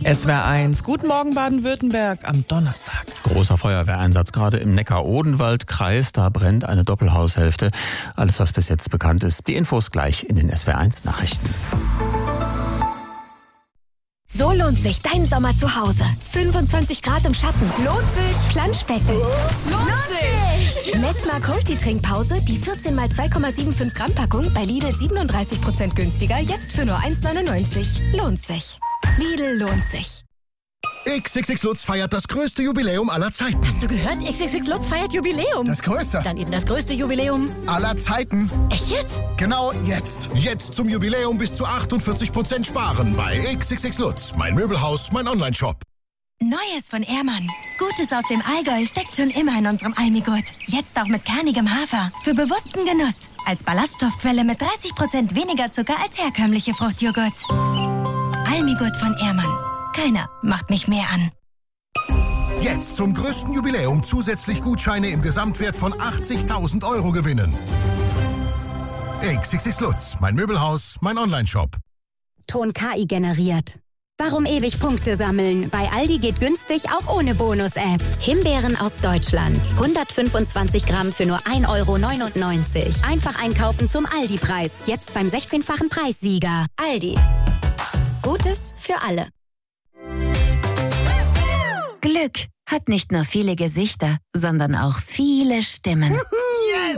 SWR 1, guten Morgen Baden-Württemberg am Donnerstag. Großer Feuerwehreinsatz gerade im Neckar-Odenwald-Kreis. Da brennt eine Doppelhaushälfte. Alles, was bis jetzt bekannt ist. Die Infos gleich in den SWR 1 Nachrichten. So lohnt sich dein Sommer zu Hause. 25 Grad im Schatten. Lohnt sich. Planschbecken. Lohnt sich. Messmer Multi-Trinkpause, die 14 x 2,75 Gramm Packung bei Lidl 37% günstiger, jetzt für nur 1,99. Lohnt sich. Lidl lohnt sich. XXX Lutz feiert das größte Jubiläum aller Zeiten. Hast du gehört? XXX Lutz feiert Jubiläum. Das größte. Dann eben das größte Jubiläum aller Zeiten. Echt jetzt? Genau jetzt. Jetzt zum Jubiläum bis zu 48% sparen bei XXX Lutz. Mein Möbelhaus, mein Onlineshop. Neues von Ehrmann. Gutes aus dem Allgäu steckt schon immer in unserem Almigurt. Jetzt auch mit kernigem Hafer. Für bewussten Genuss. Als Ballaststoffquelle mit 30% weniger Zucker als herkömmliche Fruchtjoghurts. Almigurt von Ehrmann. Keiner macht mich mehr an. Jetzt zum größten Jubiläum zusätzlich Gutscheine im Gesamtwert von 80.000 € gewinnen. XXX Lutz, mein Möbelhaus, mein Onlineshop. Ton KI generiert. Warum ewig Punkte sammeln? Bei Aldi geht günstig auch ohne Bonus-App. Himbeeren aus Deutschland. 125 Gramm für nur 1,99 €. Einfach einkaufen zum Aldi-Preis. Jetzt beim 16-fachen Preissieger. Aldi. Gutes für alle. Glück hat nicht nur viele Gesichter, sondern auch viele Stimmen. Yes!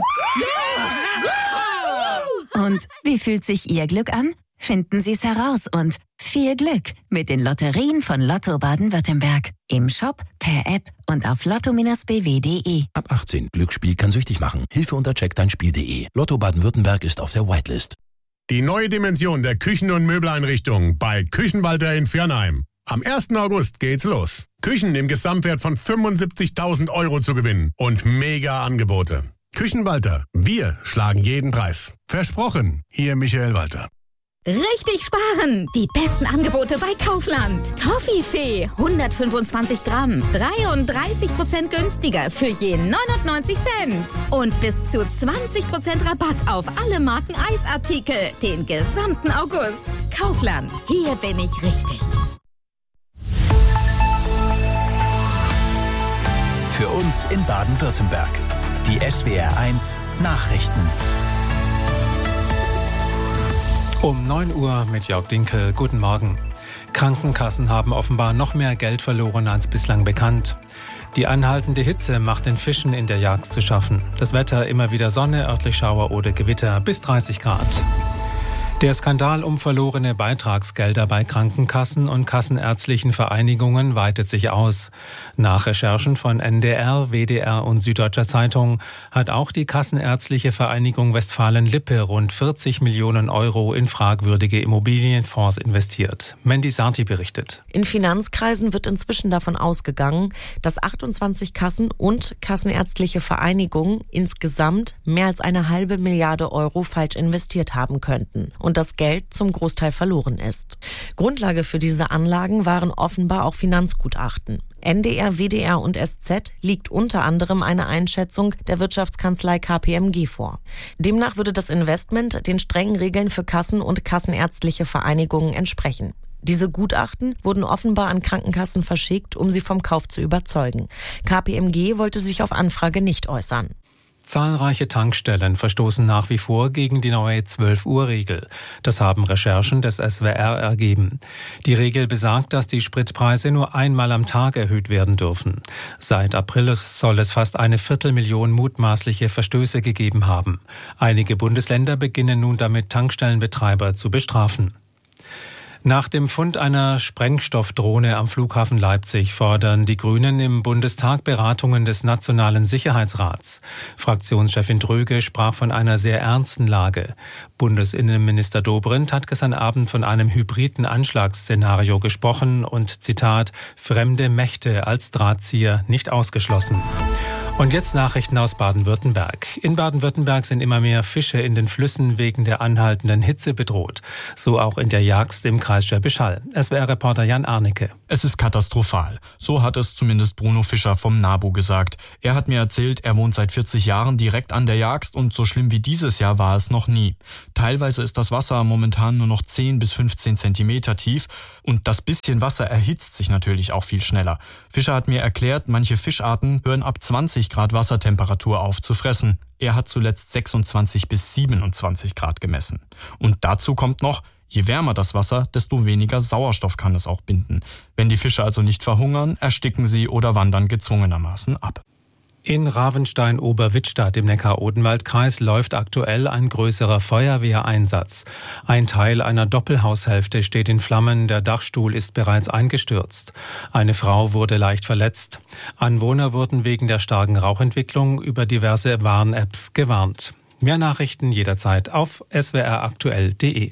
Und wie fühlt sich Ihr Glück an? Finden Sie es heraus und viel Glück mit den Lotterien von Lotto Baden-Württemberg. Im Shop, per App und auf lotto-bw.de. Ab 18. Glücksspiel kann süchtig machen. Hilfe unter checkdeinspiel.de. Lotto Baden-Württemberg ist auf der Whitelist. Die neue Dimension der Küchen- und Möbeleinrichtung bei Küchenwalter in Viernheim. Am 1. August geht's los. Küchen im Gesamtwert von 75.000 € zu gewinnen und mega Angebote. Küchenwalter, wir schlagen jeden Preis. Versprochen, Ihr Michael Walter. Richtig sparen! Die besten Angebote bei Kaufland. Toffifee, 125 Gramm, 33% günstiger für je 99 Cent. Und bis zu 20% Rabatt auf alle Marken Eisartikel den gesamten August. Kaufland, hier bin ich richtig. Für uns in Baden-Württemberg. Die SWR 1 Nachrichten. Um 9 Uhr mit Jörg Dinkel. Guten Morgen. Krankenkassen haben offenbar noch mehr Geld verloren als bislang bekannt. Die anhaltende Hitze macht den Fischen in der Jagd zu schaffen. Das Wetter immer wieder Sonne, örtlich Schauer oder Gewitter bis 30 Grad. Der Skandal um verlorene Beitragsgelder bei Krankenkassen und kassenärztlichen Vereinigungen weitet sich aus. Nach Recherchen von NDR, WDR und Süddeutscher Zeitung hat auch die Kassenärztliche Vereinigung Westfalen-Lippe rund 40 Millionen € in fragwürdige Immobilienfonds investiert. Mandy Sarti berichtet. In Finanzkreisen wird inzwischen davon ausgegangen, dass 28 Kassen und kassenärztliche Vereinigungen insgesamt mehr als 1,5 Milliarde € falsch investiert haben könnten und das Geld zum Großteil verloren ist. Grundlage für diese Anlagen waren offenbar auch Finanzgutachten. NDR, WDR und SZ liegt unter anderem eine Einschätzung der Wirtschaftskanzlei KPMG vor. Demnach würde das Investment den strengen Regeln für Kassen und kassenärztliche Vereinigungen entsprechen. Diese Gutachten wurden offenbar an Krankenkassen verschickt, um sie vom Kauf zu überzeugen. KPMG wollte sich auf Anfrage nicht äußern. Zahlreiche Tankstellen verstoßen nach wie vor gegen die neue 12-Uhr-Regel. Das haben Recherchen des SWR ergeben. Die Regel besagt, dass die Spritpreise nur einmal am Tag erhöht werden dürfen. Seit April soll es fast 250.000 mutmaßliche Verstöße gegeben haben. Einige Bundesländer beginnen nun damit, Tankstellenbetreiber zu bestrafen. Nach dem Fund einer Sprengstoffdrohne am Flughafen Leipzig fordern die Grünen im Bundestag Beratungen des Nationalen Sicherheitsrats. Fraktionschefin Dröge sprach von einer sehr ernsten Lage. Bundesinnenminister Dobrindt hat gestern Abend von einem hybriden Anschlagsszenario gesprochen und, Zitat, fremde Mächte als Drahtzieher nicht ausgeschlossen. Und jetzt Nachrichten aus Baden-Württemberg. In Baden-Württemberg sind immer mehr Fische in den Flüssen wegen der anhaltenden Hitze bedroht. So auch in der Jagst im Kreis Schwäbisch Hall. SWR-Reporter Jan Arnecke. Es ist katastrophal. So hat es zumindest Bruno Fischer vom NABU gesagt. Er hat mir erzählt, er wohnt seit 40 Jahren direkt an der Jagst und so schlimm wie dieses Jahr war es noch nie. Teilweise ist das Wasser momentan nur noch 10 bis 15 Zentimeter tief und das bisschen Wasser erhitzt sich natürlich auch viel schneller. Fischer hat mir erklärt, manche Fischarten hören ab 20 Grad Wassertemperatur auf zu fressen. Er hat zuletzt 26 bis 27 Grad gemessen. Und dazu kommt noch, je wärmer das Wasser, desto weniger Sauerstoff kann es auch binden. Wenn die Fische also nicht verhungern, ersticken sie oder wandern gezwungenermaßen ab. In Ravenstein-Oberwittstadt im Neckar-Odenwald-Kreis läuft aktuell ein größerer Feuerwehreinsatz. Ein Teil einer Doppelhaushälfte steht in Flammen, der Dachstuhl ist bereits eingestürzt. Eine Frau wurde leicht verletzt. Anwohner wurden wegen der starken Rauchentwicklung über diverse Warn-Apps gewarnt. Mehr Nachrichten jederzeit auf swraktuell.de.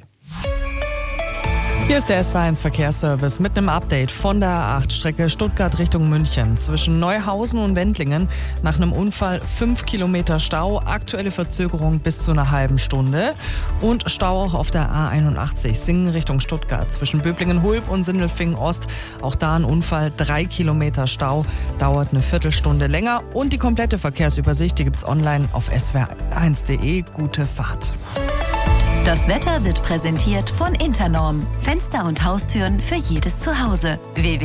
Hier ist der SW1 Verkehrsservice mit einem Update von der A8-Strecke Stuttgart Richtung München. Zwischen Neuhausen und Wendlingen nach einem Unfall 5 Kilometer Stau, aktuelle Verzögerung bis zu einer halben Stunde. Und Stau auch auf der A81 Singen Richtung Stuttgart. Zwischen Böblingen-Hulb und Sindelfingen-Ost, auch da ein Unfall, 3 Kilometer Stau, dauert eine Viertelstunde länger. Und die komplette Verkehrsübersicht, die gibt's online auf swr1.de. Gute Fahrt. Das Wetter wird präsentiert von Internorm. Fenster und Haustüren für jedes Zuhause.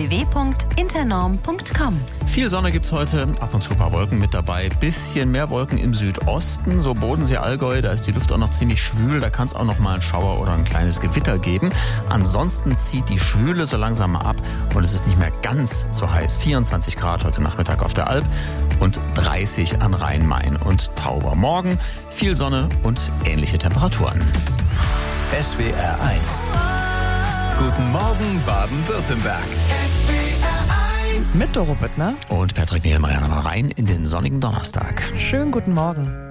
www.internorm.com. Viel Sonne gibt's heute, ab und zu ein paar Wolken mit dabei. Bisschen mehr Wolken im Südosten, so Bodensee-Allgäu, da ist die Luft auch noch ziemlich schwül. Da kann es auch noch mal einen Schauer oder ein kleines Gewitter geben. Ansonsten zieht die Schwüle so langsam mal ab und es ist nicht mehr ganz so heiß. 24 Grad heute Nachmittag auf der Alp und 30 an Rhein-Main und Tauber. Morgen viel Sonne und ähnliche Temperaturen. SWR 1. Guten Morgen Baden-Württemberg. Mit Doro Büttner und Patrick Nehl, Marianne mal rein in den sonnigen Donnerstag. Schönen guten Morgen.